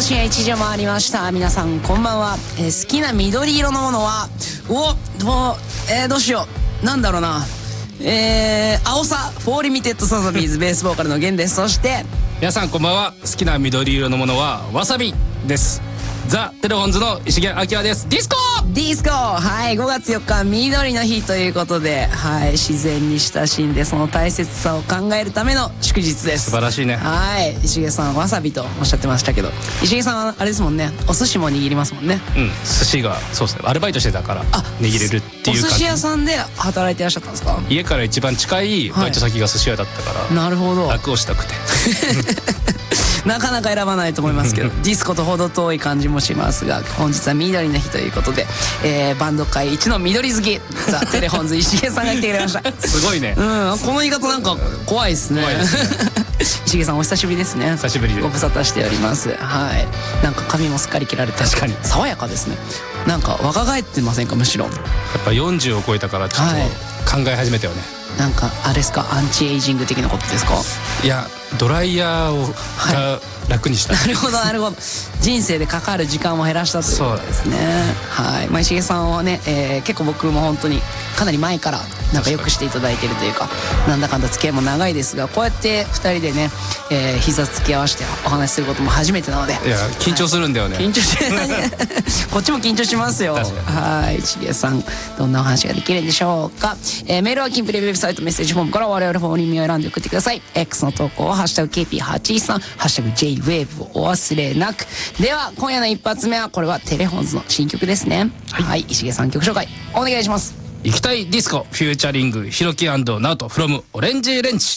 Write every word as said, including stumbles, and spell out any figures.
深夜いちじを回りました。皆さんこんばんは。えー、好きな緑色のものはおもう、えー、どうしよう、なんだろうな、えー、青さフォーリミテッドサザビーズベースボーカルのゲンです。そして皆さんこんばんは。好きな緑色のものはわさびです。ザ・テレフォンズの石毛明です。ディスコディスコはい、ごがつよっか緑の日ということで、はい、自然に親しんでその大切さを考えるための祝日です。 素晴らしいね。 はい、石毛さんわさびとおっしゃってましたけど、石毛さんはあれですもんね、お寿司も握りますもんね。 うん、寿司がそうですね、アルバイトしてたから握れるっていう感じ。 お寿司屋さんで働いていらっしゃったんですか？ 家から一番近いバイト先が寿司屋だったから、はい、 なるほど、 楽をしたくてなかなか選ばないと思いますけどディスコとほど遠い感じもしますが、本日は緑の日ということで、えー、バンド界一の緑好きザ・テレフォンズ石毛さんが来てくれましたすごいね、 うん、この言い方なんか怖いですね。 怖いですね石毛さんお久しぶりですね。 久しぶりでご無沙汰しております。はい、なんか髪もすっかり切られて確かに爽やかですね。なんか若返ってませんか？むしろやっぱよんじゅうを超えたからちょっと考え始めたよね、はい、 なんかあれですか、アンチエイジング的なことですか？ いや、ドライヤーをが楽にした、 はい、なるほどなるほど、人生でかかる時間を減らしたということですね。はい、まあ、石毛さんはね、えー、結構僕も本当にかなり前から仲良くしていただいているというか、なんだかんだ付き合いも長いですが、こうやってふたりでね、えー、膝つき合わせてお話しすることも初めてなので、 いや緊張するんだよね、 はい、緊張してこっちも緊張しますよ。はい、石毛さんどんなお話ができるんでしょうか。えー、メールはキンプレウェブサイトメッセージフォームから我々フォーリミを選んで送ってください。 X の投稿はハッシュタグ ケーピーはちじゅうさん ハッシュタグ ジェイウェーブ をお忘れなく。では今夜の一発目はこれはテレフォンズの新曲ですね。はい、はい、石毛さん曲紹介お願いします。 行きたいディスコフューチャリングひろき&ナオト from オレンジレンジ。